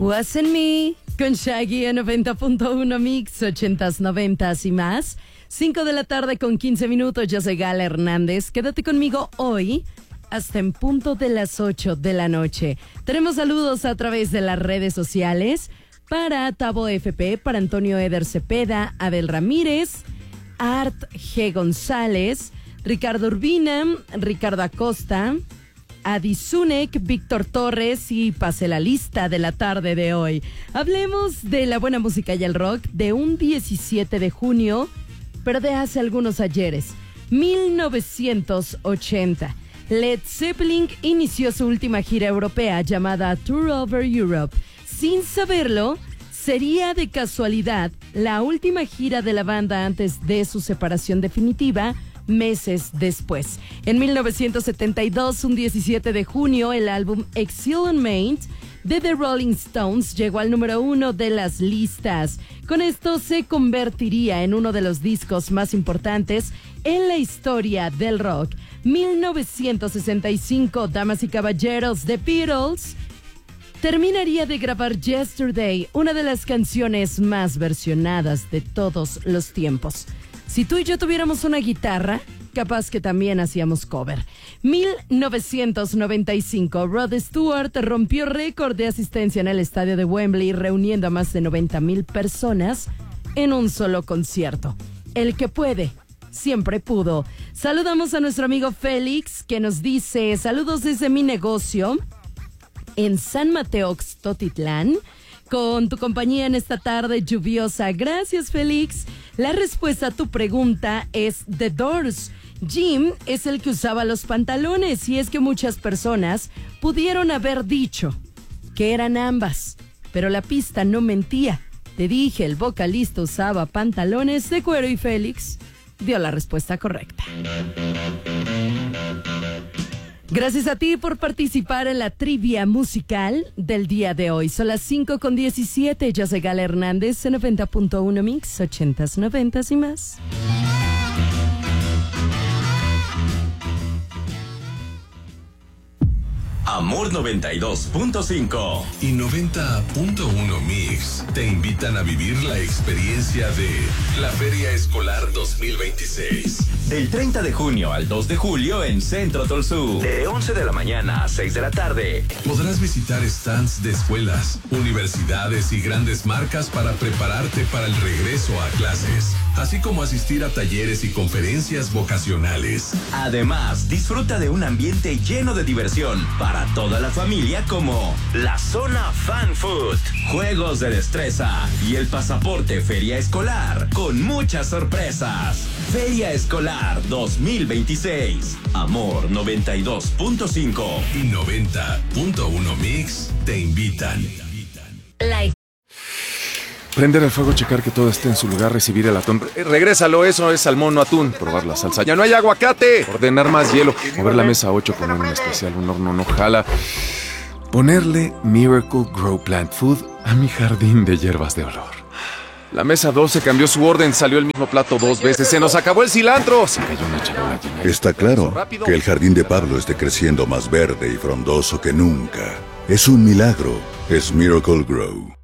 Wasn't Me con Shaggy en 90.1 Mix, 80s, 90s y más. 5 de la tarde con 15 minutos. Yo soy Gala Hernández. Quédate conmigo hoy hasta en punto de las 8 de la noche. Tenemos saludos a través de las redes sociales para Tabo FP, para Antonio Eder Cepeda, Abel Ramírez, Art G. González, Ricardo Urbina, Ricardo Acosta, Adi Zunek, Víctor Torres y pase la lista de la tarde de hoy. Hablemos de la buena música y el rock de un 17 de junio, pero de hace algunos ayeres, 1980. Led Zeppelin inició su última gira europea llamada Tour Over Europe. Sin saberlo, sería de casualidad la última gira de la banda antes de su separación definitiva, meses después. En 1972, un 17 de junio, el álbum Exilment de The Rolling Stones llegó al número 1 de las listas. Con esto se convertiría en uno de los discos más importantes en la historia del rock. 1965, damas y caballeros, The Beatles terminaría de grabar Yesterday, una de las canciones más versionadas de todos los tiempos. Si tú y yo tuviéramos una guitarra, capaz que también hacíamos cover. 1995, Rod Stewart rompió récord de asistencia en el estadio de Wembley, reuniendo a más de 90,000 personas en un solo concierto. El que puede, siempre pudo. Saludamos a nuestro amigo Félix, que nos dice: saludos desde mi negocio en San Mateo Xtotitlán, con tu compañía en esta tarde lluviosa. Gracias, Félix. La respuesta a tu pregunta es The Doors. Jim es el que usaba los pantalones, y es que muchas personas pudieron haber dicho que eran ambas, pero la pista no mentía. Te dije, el vocalista usaba pantalones de cuero, y Félix dio la respuesta correcta. Gracias a ti por participar en la trivia musical del día de hoy. Son las 5:17. Yo soy Gala Hernández en 90.1 Mix, 80s, 90s y más. Amor 92.5 y 90.1 Mix te invitan a vivir la experiencia de la Feria Escolar 2026. Del 30 de junio al 2 de julio en Centro Tolsú. De 11 de la mañana a 6 de la tarde. Podrás visitar stands de escuelas, universidades y grandes marcas para prepararte para el regreso a clases, así como asistir a talleres y conferencias vocacionales. Además, disfruta de un ambiente lleno de diversión para toda la familia, como la zona Fan Food, juegos de destreza y el pasaporte Feria Escolar con muchas sorpresas. Feria Escolar 2026. Amor 92.5 y 90.1 Mix te invitan. Prender el fuego, checar que todo esté en su lugar, recibir el atún. Regrésalo, eso es salmón, no atún. Probar la salsa. ¡Ya no hay aguacate! Ordenar más hielo. Mover la mesa 8, poner un especial, un horno no jala. Ponerle Miracle Grow Plant Food a mi jardín de hierbas de olor. La mesa 12 cambió su orden, salió el mismo plato 2 veces. ¡Se nos acabó el cilantro! Se cayó una charola llena. Está claro que el jardín de Pablo esté creciendo más verde y frondoso que nunca. Es un milagro. Es Miracle Grow.